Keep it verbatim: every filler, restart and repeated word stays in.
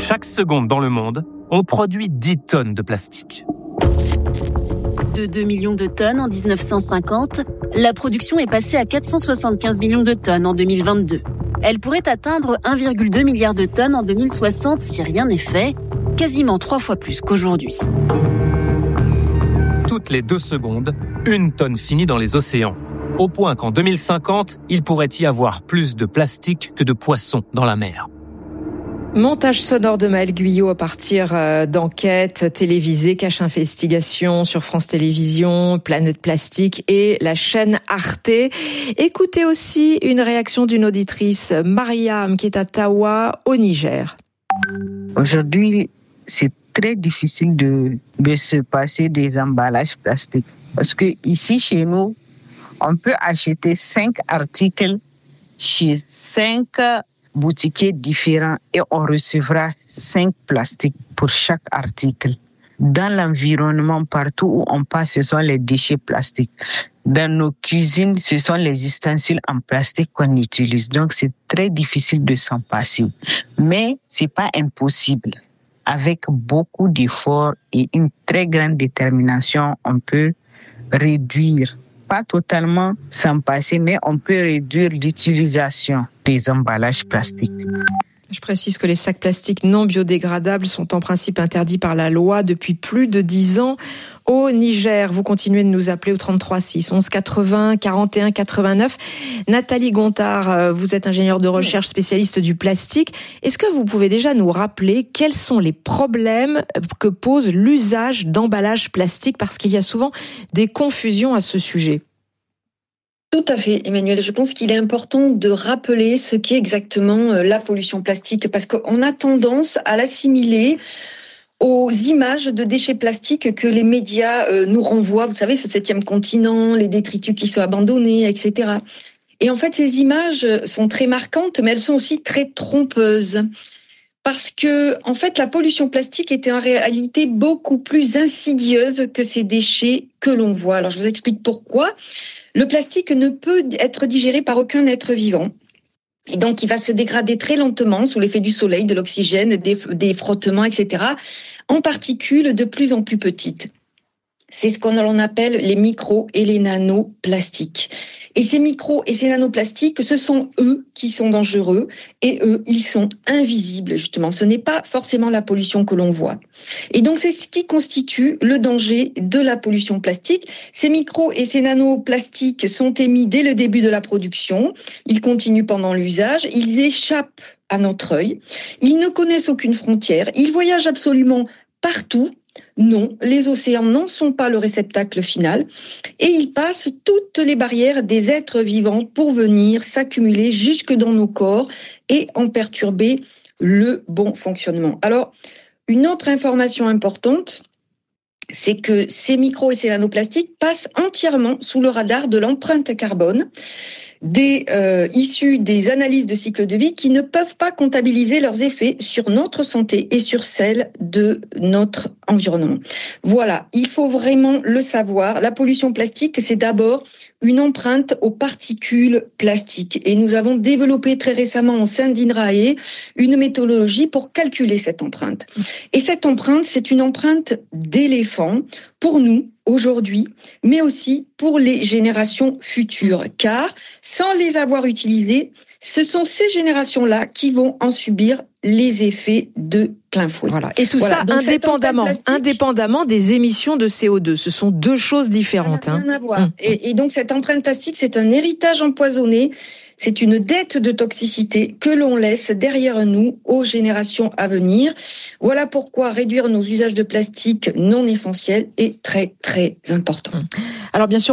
Chaque seconde dans le monde, on produit dix tonnes de plastique. De deux millions de tonnes en dix-neuf cent cinquante, la production est passée à quatre cent soixante-quinze millions de tonnes en deux mille vingt-deux. Elle pourrait atteindre un virgule deux milliard de tonnes en deux mille soixante si rien n'est fait, quasiment trois fois plus qu'aujourd'hui. Toutes les deux secondes, une tonne finit dans les océans. Au point qu'en deux mille cinquante, il pourrait y avoir plus de plastique que de poissons dans la mer. Montage sonore de Maël Guyot à partir d'enquêtes télévisées, Cache Investigation sur France Télévisions, Planète Plastique et la chaîne Arte. Écoutez aussi une réaction d'une auditrice, Mariam, qui est à Tawa, au Niger. Aujourd'hui, c'est très difficile de, de se passer des emballages plastiques. Parce que ici, chez nous, on peut acheter cinq articles chez cinq boutiquiers différents et on recevra cinq plastiques pour chaque article. Dans l'environnement, partout où on passe, ce sont les déchets plastiques. Dans nos cuisines, ce sont les ustensiles en plastique qu'on utilise. Donc, c'est très difficile de s'en passer. Mais c'est pas impossible. Avec beaucoup d'efforts et une très grande détermination, on peut réduire, pas totalement s'en passer, mais on peut réduire l'utilisation des emballages plastiques. Je précise que les sacs plastiques non biodégradables sont en principe interdits par la loi depuis plus de dix ans au Niger. Vous continuez de nous appeler au trente-trois six onze quatre-vingts quarante et un quatre-vingt-neuf. Nathalie Gontard, vous êtes ingénieure de recherche spécialiste du plastique. Est-ce que vous pouvez déjà nous rappeler quels sont les problèmes que pose l'usage d'emballages plastiques, parce qu'il y a souvent des confusions à ce sujet? Tout à fait, Emmanuel. Je pense qu'il est important de rappeler ce qu'est exactement la pollution plastique, parce qu'on a tendance à l'assimiler aux images de déchets plastiques que les médias nous renvoient. Vous savez, ce septième continent, les détritus qui sont abandonnés, et cetera. Et en fait, ces images sont très marquantes, mais elles sont aussi très trompeuses. Parce que, en fait, la pollution plastique est en réalité beaucoup plus insidieuse que ces déchets que l'on voit. Alors, je vous explique pourquoi. Le plastique ne peut être digéré par aucun être vivant. Et donc, il va se dégrader très lentement sous l'effet du soleil, de l'oxygène, des, des frottements, et cetera, en particules de plus en plus petites. C'est ce qu'on appelle les micros et les nanoplastiques. Et ces micros et ces nanoplastiques, ce sont eux qui sont dangereux et eux, ils sont invisibles, justement. Ce n'est pas forcément la pollution que l'on voit. Et donc, c'est ce qui constitue le danger de la pollution plastique. Ces micros et ces nanoplastiques sont émis dès le début de la production. Ils continuent pendant l'usage. Ils échappent à notre œil. Ils ne connaissent aucune frontière. Ils voyagent absolument partout. Non, les océans n'en sont pas le réceptacle final et ils passent toutes les barrières des êtres vivants pour venir s'accumuler jusque dans nos corps et en perturber le bon fonctionnement. Alors, une autre information importante, c'est que ces micros et ces nanoplastiques passent entièrement sous le radar de l'empreinte carbone des euh, issus des analyses de cycle de vie qui ne peuvent pas comptabiliser leurs effets sur notre santé et sur celle de notre environnement. Voilà, il faut vraiment le savoir. La pollution plastique, c'est d'abord une empreinte aux particules plastiques. Et nous avons développé très récemment au sein d'INRAE une méthodologie pour calculer cette empreinte. Et cette empreinte, c'est une empreinte d'éléphant pour nous, aujourd'hui, mais aussi pour les générations futures. Car, sans les avoir utilisées, ce sont ces générations-là qui vont en subir les effets de plein fouet. Voilà. Et tout voilà. ça Donc, indépendamment, indépendamment des émissions de C O deux. Ce sont deux choses différentes. Ça n'a rien hein. à voir. Mmh. Et, et donc cette empreinte plastique, c'est un héritage empoisonné. C'est une dette de toxicité que l'on laisse derrière nous aux générations à venir. Voilà pourquoi réduire nos usages de plastique non essentiels est très, très important. Alors bien sûr,